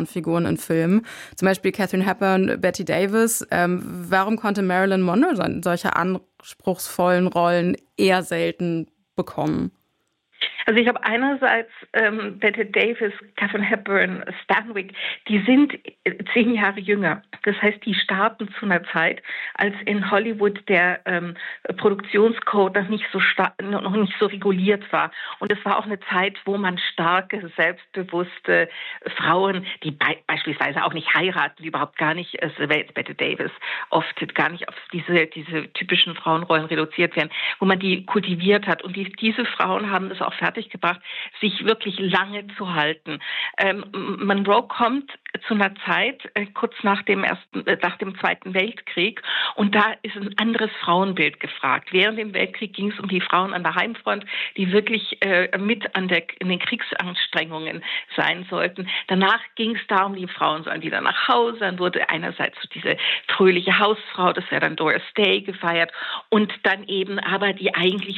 Frauenfiguren in Filmen. Zum Beispiel Katharine Hepburn, Bette Davis. Warum konnte Marilyn Monroe solche anspruchsvollen Rollen eher selten bekommen? Also ich habe einerseits Bette Davis, Katharine Hepburn, Stanwyck, die sind 10 Jahre jünger. Das heißt, die starten zu einer Zeit, als in Hollywood der Produktionscode noch nicht so reguliert war. Und es war auch eine Zeit, wo man starke, selbstbewusste Frauen, die beispielsweise auch nicht heiraten, die überhaupt gar nicht, es wäre jetzt Bette Davis, oft gar nicht auf diese typischen Frauenrollen reduziert werden, wo man die kultiviert hat. Und diese Frauen haben es auch fertiggebracht, sich wirklich lange zu halten. Monroe kommt zu einer Zeit kurz nach dem Zweiten Weltkrieg, und da ist ein anderes Frauenbild gefragt. Während dem Weltkrieg ging es um die Frauen an der Heimfront, die wirklich mit in den Kriegsanstrengungen sein sollten. Danach ging es darum, die Frauen sollen wieder nach Hause. Dann wurde einerseits so diese fröhliche Hausfrau, das wäre dann Doris Day, gefeiert, und dann eben aber die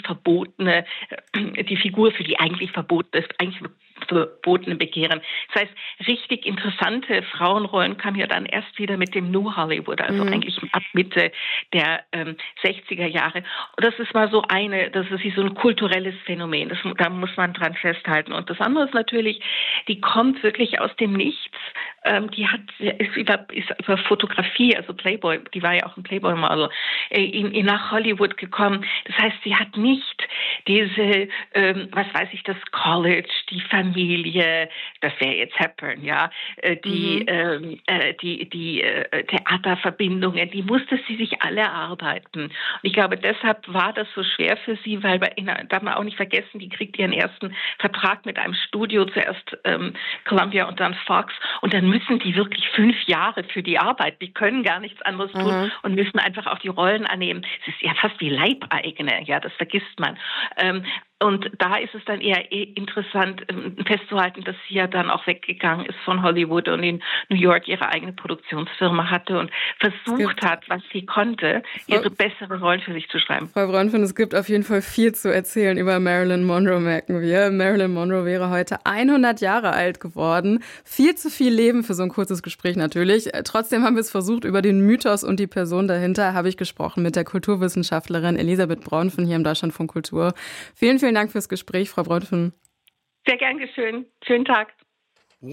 Figur für die eigentlich verbotene Begehren. Das heißt, richtig interessante Frauenrollen kamen ja dann erst wieder mit dem New Hollywood, also eigentlich ab Mitte der 60er Jahre. Und das ist mal so das ist wie so ein kulturelles Phänomen. Da muss man dran festhalten. Und das andere ist natürlich, die kommt wirklich aus dem Nichts. Die ist über Fotografie, also Playboy, die war ja auch ein Playboy-Model, nach Hollywood gekommen. Das heißt, sie hat nicht diese, das College, die Familie, das wäre jetzt Hepburn, ja, die Theaterverbindungen, die musste sie sich alle erarbeiten. Und ich glaube, deshalb war das so schwer für sie, weil darf man auch nicht vergessen, die kriegt ihren ersten Vertrag mit einem Studio, zuerst Columbia und dann Fox, und dann müssen die wirklich 5 Jahre für die Arbeit, die können gar nichts anderes tun und müssen einfach auch die Rollen annehmen. Es ist ja fast wie Leibeigene, ja, das vergisst man. Und da ist es dann eher interessant festzuhalten, dass sie ja dann auch weggegangen ist von Hollywood und in New York ihre eigene Produktionsfirma hatte und versucht hat, was sie konnte, ihre bessere Rollen für sich zu schreiben. Frau Bronfman, es gibt auf jeden Fall viel zu erzählen über Marilyn Monroe, merken wir. Marilyn Monroe wäre heute 100 Jahre alt geworden. Viel zu viel Leben für so ein kurzes Gespräch natürlich. Trotzdem haben wir es versucht. Über den Mythos und die Person dahinter habe ich gesprochen mit der Kulturwissenschaftlerin Elisabeth Bronfman hier im Deutschlandfunk Kultur. Vielen Dank fürs Gespräch, Frau Bronfman. Sehr gern geschehen. Schönen Tag.